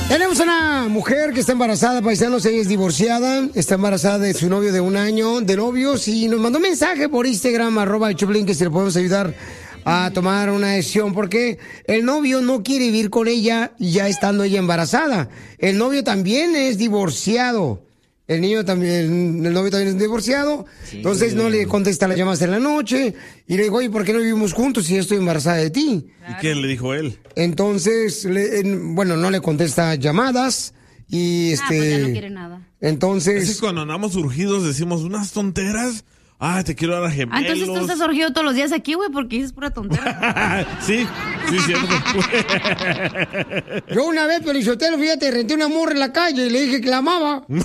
Tenemos una mujer que está embarazada, paisanos, ella es divorciada, está embarazada de su novio de 1 año de novios y nos mandó un mensaje por Instagram, @el Choplin, que si le podemos ayudar a tomar una decisión porque el novio no quiere vivir con ella ya estando ella embarazada. El novio también es divorciado. El novio también es divorciado, sí. Entonces no le contesta las llamadas en la noche y le digo, oye, ¿por qué no vivimos juntos si yo estoy embarazada de ti? Claro. ¿Y qué le dijo él? Entonces, no le contesta llamadas y pues ya no quiere nada. Entonces... Es que cuando andamos urgidos decimos unas tonteras. Te quiero dar gemelos. Entonces tú estás urgido todos los días aquí, güey, porque dices pura tontera. Sí, cierto. Yo una vez, Pelizotelo, fíjate, renté una morra en la calle y le dije que la amaba. No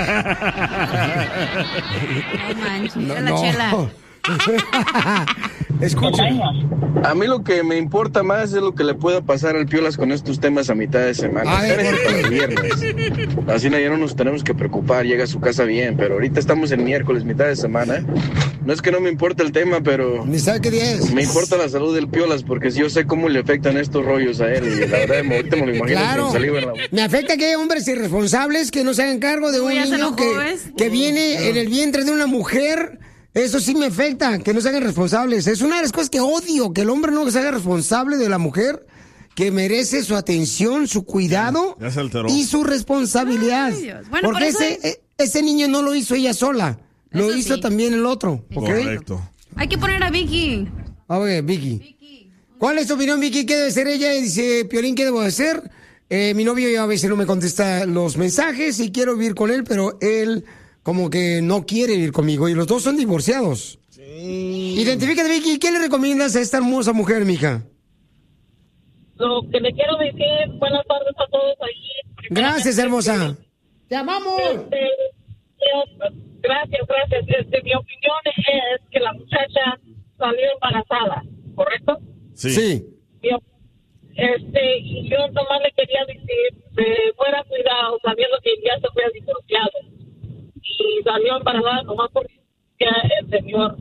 manches, la chela. Escucha. A mí lo que me importa más es lo que le pueda pasar al Piolas con estos temas a mitad de semana. Espérense para el viernes. Así ya no nos tenemos que preocupar, llega a su casa bien, pero ahorita estamos en miércoles, mitad de semana. No es que no me importa el tema, pero... Ni sabe qué día es. Me importa la salud del Piolas, porque yo sé cómo le afectan estos rollos a él. Y la verdad, ahorita me lo imagino. Claro, me afecta que haya hombres irresponsables que no se hagan cargo de un niño que viene en el vientre de una mujer. Eso sí me afecta, que no se hagan responsables. Es una de las cosas que odio, que el hombre no se haga responsable de la mujer, que merece su atención, su cuidado y su responsabilidad. Bueno, porque ese niño no lo hizo ella sola, lo hizo también el otro. ¿Okay? Correcto. Hay que poner a Vicky. A ver, Vicky. ¿Cuál es tu opinión, Vicky? ¿Qué debe ser ella? Y dice, Piolín, ¿qué debo hacer? Mi novio a veces no me contesta los mensajes y quiero vivir con él, pero él... como que no quiere vivir conmigo y los dos son divorciados. Sí. Identifícate, Vicky, ¿qué le recomiendas a esta hermosa mujer, mija? Lo que le quiero decir, buenas tardes a todos ahí. Gracias, hermosa. ¡Te amamos! Gracias. Mi opinión es que la muchacha salió embarazada, ¿correcto? Sí. Y yo nomás le quería decir, fuera cuidado, sabiendo que ya se fue divorciado. Y salió embarazada nomás porque el señor,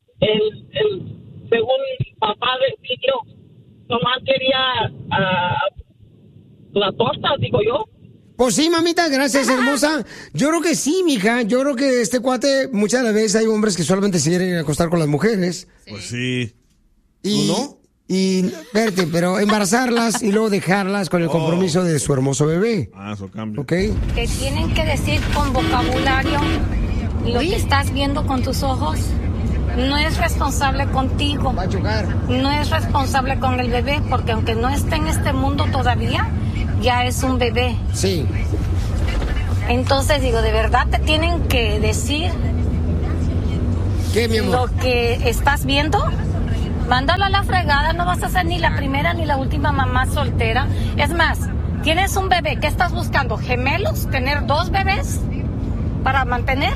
según papá del niño, nomás quería la torta, digo yo. Pues sí, mamita, gracias, hermosa. Yo creo que sí, mija. Yo creo que este cuate, muchas de las veces hay hombres que solamente se quieren acostar con las mujeres. Pues sí. ¿Tú no? Y, espérate, pero embarazarlas y luego dejarlas con el compromiso de su hermoso bebé. Eso cambia. ¿Ok? Que tienen que decir con vocabulario lo que estás viendo con tus ojos. No es responsable contigo. Va a chocar. No es responsable con el bebé, porque aunque no esté en este mundo todavía, ya es un bebé. Sí. Entonces, digo, de verdad te tienen que decir ¿qué, mi amor? Lo que estás viendo. Mándalo a la fregada, no vas a ser ni la primera ni la última mamá soltera. Es más, tienes un bebé, ¿qué estás buscando? ¿Gemelos? ¿Tener 2 bebés para mantener?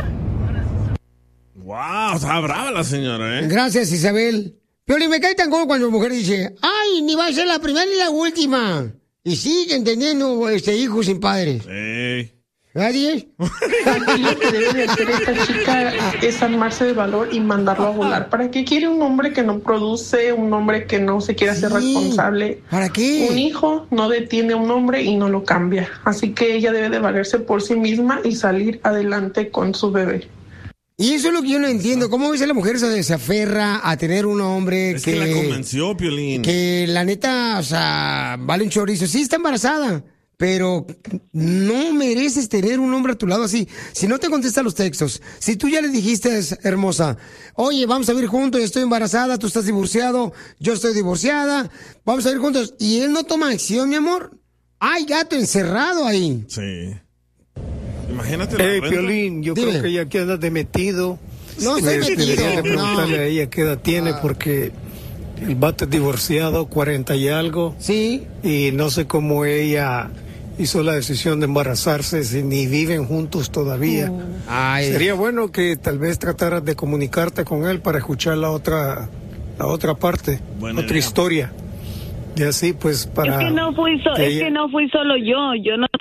Wow, está brava la señora, ¿eh? Gracias, Isabel. Piolín, me cae tan como cuando la mujer dice, ay, ni va a ser la primera ni la última. Y siguen teniendo hijos sin padres. ¿Nadie? Aquí lo que debe de hacer esta chica es armarse de valor y mandarlo a volar. ¿Para qué quiere un hombre que no produce, un hombre que no se quiere hacer responsable? ¿Para qué? Un hijo no detiene a un hombre y no lo cambia. Así que ella debe de valerse por sí misma y salir adelante con su bebé. Y eso es lo que yo no entiendo. ¿Cómo ves a la mujer se aferra a tener un hombre que la convenció, Piolín? Que la neta, o sea, vale un chorizo. Sí, está embarazada, pero no mereces tener un hombre a tu lado así. Si no te contesta los textos, si tú ya le dijiste, hermosa, oye, vamos a vivir juntos, yo estoy embarazada, tú estás divorciado, yo estoy divorciada, vamos a vivir juntos, y él no toma acción, mi amor, hay gato encerrado ahí. Sí. Imagínate. Piolín, yo creo que ella queda de metido. No estoy metido. Debería de preguntarle a ella qué edad tiene, porque el vato es divorciado, 40 y algo. Sí. Y no sé cómo ella hizo la decisión de embarazarse si ni viven juntos todavía. Sería bueno que tal vez trataras de comunicarte con él para escuchar la otra parte, otra historia. Y así pues para... Es que no fui solo yo no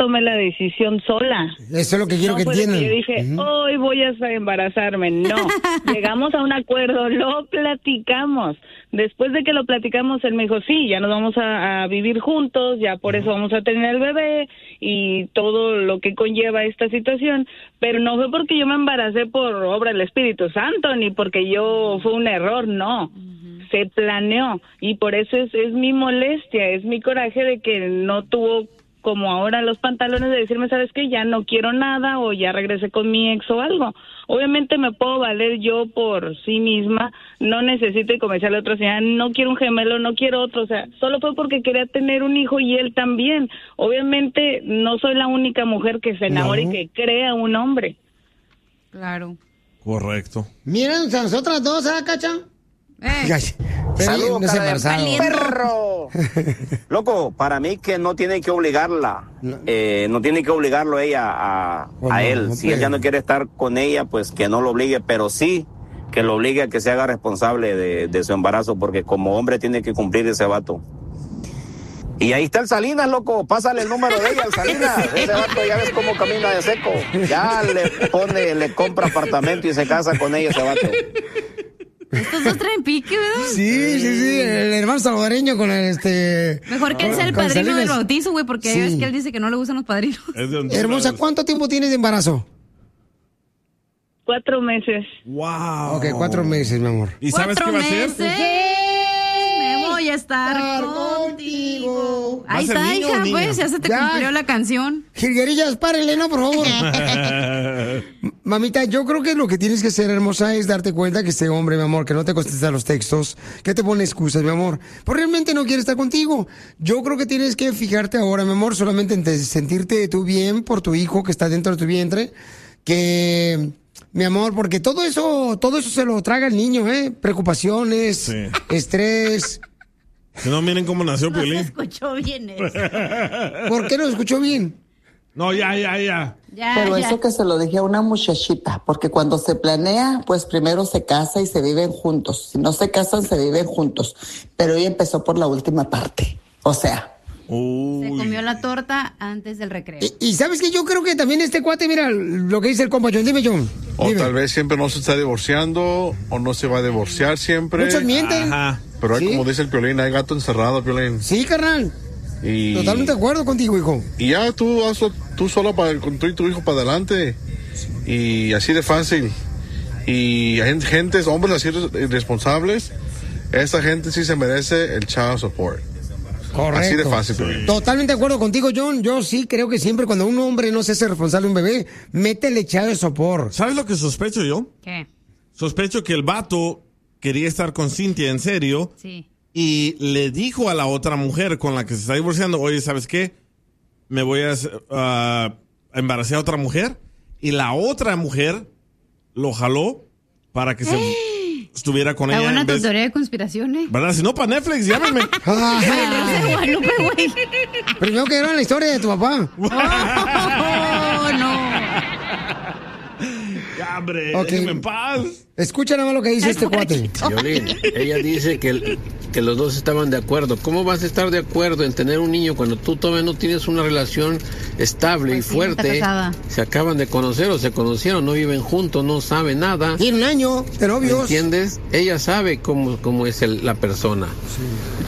tomé la decisión sola. Eso es lo que quiero que entiendan. Yo dije, hoy voy a embarazarme. No, llegamos a un acuerdo, lo platicamos. Después de que lo platicamos, él me dijo, sí, ya nos vamos a vivir juntos, ya por eso vamos a tener el bebé y todo lo que conlleva esta situación. Pero no fue porque yo me embaracé por obra del Espíritu Santo, ni porque yo fue un error, no. Se planeó y por eso es mi molestia, es mi coraje de que no tuvo como ahora los pantalones de decirme, ¿sabes qué? Ya no quiero nada o ya regresé con mi ex o algo. Obviamente me puedo valer yo por sí misma, no necesito convencerle a otra señora, no quiero un gemelo, no quiero otro, o sea, solo fue porque quería tener un hijo y él también. Obviamente no soy la única mujer que se enamora y que crea un hombre. Claro. Correcto. Miren, nosotras dos, ¿ah, Cacha? Saludos, no cara de perro. Loco, para mí que no tiene que obligarla, no tiene que obligarlo ella a él. No, si él ya no quiere estar con ella, pues que no lo obligue, pero sí que lo obligue a que se haga responsable de su embarazo, porque como hombre tiene que cumplir ese vato. Y ahí está el Salinas, loco, pásale el número de ella al Salinas. Ese vato ya ves cómo camina de seco. Ya le compra apartamento y se casa con ella ese vato. Estos dos traen pique, ¿verdad? Sí, el hermano salvadoreño con el Mejor que él sea el padrino del bautizo, güey, porque es que él dice que no le gustan los padrinos. Hermosa, ¿cuánto tiempo tienes de embarazo? 4 meses. Wow. Ok, 4 meses, mi amor. ¿Y sabes qué va a hacer? Me voy a estar contigo. Ahí está, hija, pues, ya se te cumplió la canción. Jilguerillas, párenle, ¿no? Por favor. Mamita, yo creo que lo que tienes que hacer, hermosa, es darte cuenta que este hombre, mi amor, que no te contesta los textos, que te pone excusas, mi amor, pues realmente no quiere estar contigo. Yo creo que tienes que fijarte ahora, mi amor, solamente en sentirte tú bien por tu hijo que está dentro de tu vientre, que... Mi amor, porque todo eso se lo traga el niño, preocupaciones, estrés. Que no miren cómo nació Piolín. No se escuchó bien eso. ¿Por qué no escuchó bien? No, ya. Pero eso que se lo dije a una muchachita, porque cuando se planea, pues primero se casa y se viven juntos. Si no se casan, se viven juntos. Pero ella empezó por la última parte. O sea... Se comió la torta antes del recreo. Y sabes que yo creo que también este cuate, mira lo que dice el compa John. Dime, John. O tal vez siempre no se está divorciando o no se va a divorciar siempre. Muchos mienten. Ajá. Pero hay, como dice el Piolín, hay gato encerrado, Piolín. Sí, carnal. Totalmente de acuerdo contigo, hijo. Y ya tú hazlo tú solo con tú y tu hijo para adelante. Y así de fácil. Y hay hombres así irresponsables. Esta gente sí se merece el child support. Correcto. Así de fácil. Totalmente de acuerdo contigo, John. Yo sí creo que siempre cuando un hombre no se hace responsable de un bebé, métele child de sopor. ¿Sabes lo que sospecho yo? ¿Qué? Sospecho que el vato quería estar con Cintia en serio. Sí. Y le dijo a la otra mujer con la que se está divorciando, oye, ¿sabes qué? Me voy a embarazar a otra mujer. Y la otra mujer lo jaló para que se... estuviera con ella. Buena tu teoría de conspiración, ¿verdad? Si no, para Netflix, llámenme. Primero que era la historia de tu papá. Oh, no. Ya, hombre, déjeme en paz. Escucha nada más lo que dice este cuate. Violín, ella dice que los dos estaban de acuerdo. ¿Cómo vas a estar de acuerdo en tener un niño cuando tú todavía no tienes una relación estable y fuerte? Se acaban de conocer o se conocieron, no viven juntos, no saben nada. Tiene un año de novios. ¿Entiendes? Ella sabe cómo es la persona. Sí.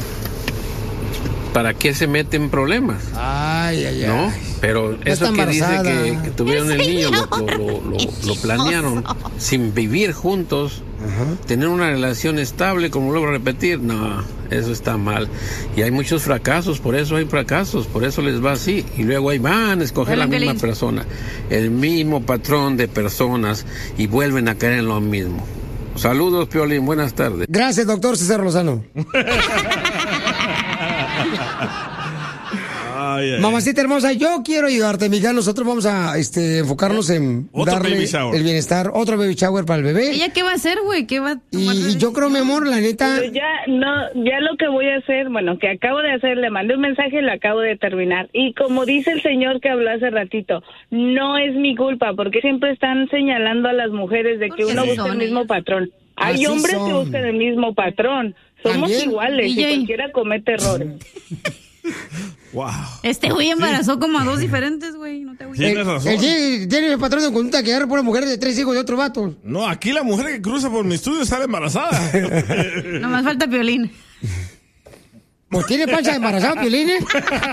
¿Para qué se mete en problemas? Ay. ¿No? Pero eso que dice que tuvieron el niño, lo planearon sin vivir juntos, tener una relación estable, como luego repetir, no, eso está mal. Y hay muchos fracasos, por eso hay fracasos, por eso les va así. Y luego ahí van a escoger la misma persona, el mismo patrón de personas y vuelven a caer en lo mismo. Saludos, Piolín, buenas tardes. Gracias, doctor César Lozano. Mamacita hermosa, yo quiero ayudarte, mija. Nosotros vamos a enfocarnos en darle el bienestar, otro baby shower para el bebé. ¿Ella qué va a hacer, güey? ¿Qué va a tomar? Y yo creo, mi amor, la neta... Pues ya lo que voy a hacer, bueno, que acabo de hacer, le mandé un mensaje y lo acabo de terminar. Y como dice el señor que habló hace ratito, no es mi culpa, porque siempre están señalando a las mujeres de que uno busca el mismo patrón. Hay hombres que buscan el mismo patrón. Somos iguales y cualquiera comete errores. Wow. Este güey embarazó como a 2 diferentes, güey. No te agüites. Tienes razón. Tiene el patrón de conducta que agarra por una mujer de 3 hijos de otro vato. No, aquí la mujer que cruza por mi estudio sale embarazada. Nomás falta Piolín. Pues tiene pancha de embarazado, Piolín, ¿eh?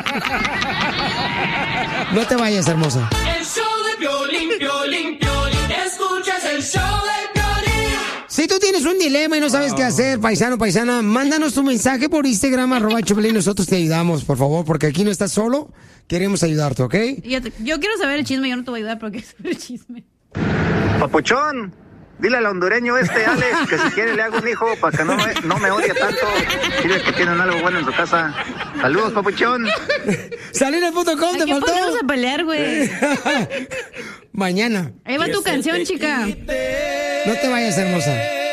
No te vayas, hermosa. El show de Piolín, Piolín, Piolín. Escuchas el show de Piolín. Si tú tienes un dilema y no sabes qué hacer, paisano, paisana, mándanos tu mensaje por Instagram, @Choplin, nosotros te ayudamos, por favor, porque aquí no estás solo, queremos ayudarte, ¿ok? Yo quiero saber el chisme, yo no te voy a ayudar porque es el chisme. Papuchón, dile al hondureño Alex, que si quiere le hago un hijo para que no me odie tanto. Dile que tienen algo bueno en su casa. Saludos, papuchón. Salina.com, te faltó. ¿Qué podemos a pelear, güey? Mañana. Ahí va tu canción, chica. No te vayas, hermosa.